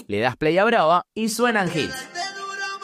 le das play a Brava y suenan hits.